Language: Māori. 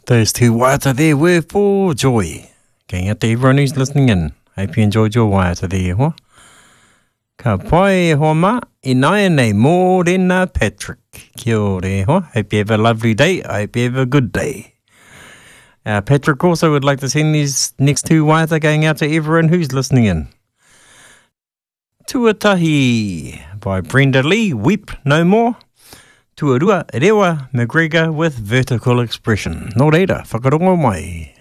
Those two waiata there were for joy. Going out to everyone who's listening in. Hope you enjoyed your waiata there, huh? Ka pai hoa ma, I nai nei mōrena Patrick. Kia ore, huh? Hope you have a lovely day. I hope you have a good day. Patrick also would like to send these next two waiata going out to everyone who's listening in. Tuatahi by Brenda Lee, Weep No More. Tuarua Rewa McGregor with Vertical Expression. Nō reira, whakarongo mai.